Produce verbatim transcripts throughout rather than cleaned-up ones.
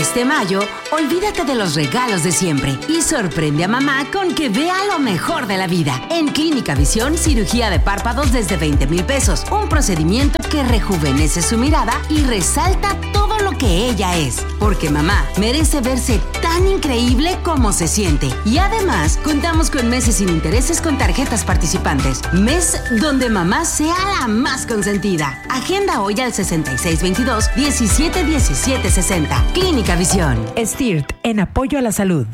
Este mayo, olvídate de los regalos de siempre y sorprende a mamá con que vea lo mejor de la vida. En Clínica Visión, cirugía de párpados desde veinte mil pesos. Un procedimiento que rejuvenece su mirada y resalta todo lo que ella es. Porque mamá merece verse tan increíble como se siente. Y además, contamos con meses sin intereses con tarjetas participantes. Mes donde mamá sea la más consentida. Agenda hoy al sesenta y seis veintidós, diecisiete diecisiete sesenta. Clínica Visión. S T I R T, en apoyo a la salud.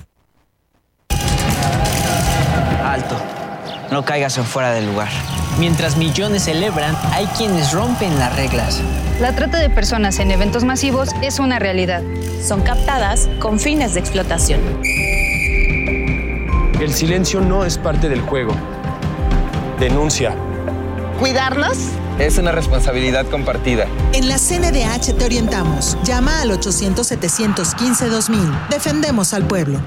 Alto. No caigas en fuera del lugar. Mientras millones celebran, hay quienes rompen las reglas. La trata de personas en eventos masivos es una realidad. Son captadas con fines de explotación. El silencio no es parte del juego. Denuncia. ¿Cuidarnos? Es una responsabilidad compartida. En la C N D H te orientamos. Llama al ochocientos, setecientos quince, dos mil. Defendemos al pueblo.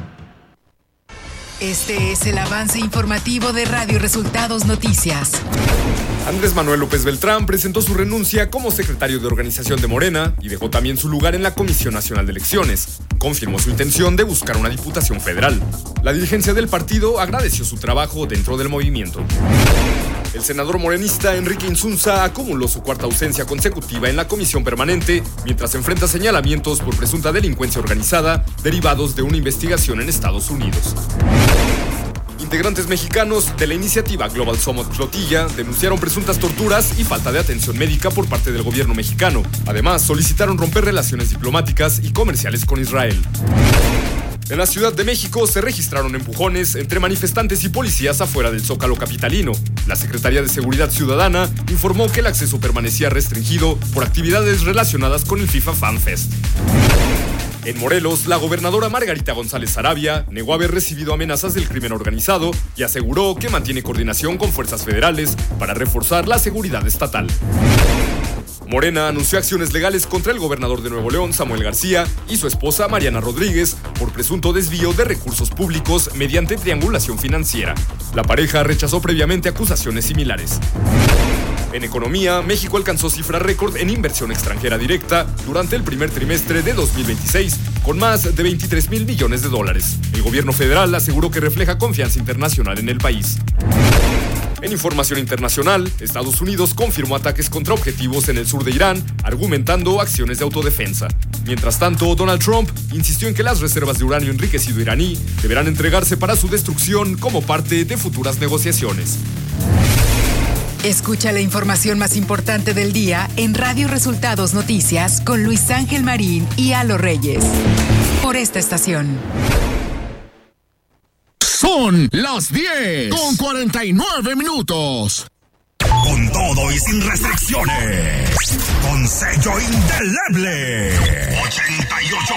Este es el avance informativo de Radio Resultados Noticias. Andrés Manuel López Beltrán presentó su renuncia como secretario de organización de Morena y dejó también su lugar en la Comisión Nacional de Elecciones. Confirmó su intención de buscar una diputación federal. La dirigencia del partido agradeció su trabajo dentro del movimiento. El senador morenista Enrique Insunza acumuló su cuarta ausencia consecutiva en la comisión permanente, mientras enfrenta señalamientos por presunta delincuencia organizada derivados de una investigación en Estados Unidos. Integrantes mexicanos de la iniciativa Global Summit Flotilla denunciaron presuntas torturas y falta de atención médica por parte del gobierno mexicano. Además, solicitaron romper relaciones diplomáticas y comerciales con Israel. En la Ciudad de México se registraron empujones entre manifestantes y policías afuera del Zócalo capitalino. La Secretaría de Seguridad Ciudadana informó que el acceso permanecía restringido por actividades relacionadas con el FIFA Fan Fest. En Morelos, la gobernadora Margarita González Sarabia negó haber recibido amenazas del crimen organizado y aseguró que mantiene coordinación con fuerzas federales para reforzar la seguridad estatal. Morena anunció acciones legales contra el gobernador de Nuevo León, Samuel García, y su esposa, Mariana Rodríguez, por presunto desvío de recursos públicos mediante triangulación financiera. La pareja rechazó previamente acusaciones similares. En economía, México alcanzó cifra récord en inversión extranjera directa durante el primer trimestre de dos mil veintiséis, con más de veintitrés mil millones de dólares. El gobierno federal aseguró que refleja confianza internacional en el país. En información internacional, Estados Unidos confirmó ataques contra objetivos en el sur de Irán, argumentando acciones de autodefensa. Mientras tanto, Donald Trump insistió en que las reservas de uranio enriquecido iraní deberán entregarse para su destrucción como parte de futuras negociaciones. Escucha la información más importante del día en Radio Resultados Noticias con Luis Ángel Marín y Alo Reyes. Por esta estación. Son las diez con cuarenta y nueve minutos. Con todo y sin restricciones. Con sello indeleble. ochenta y ocho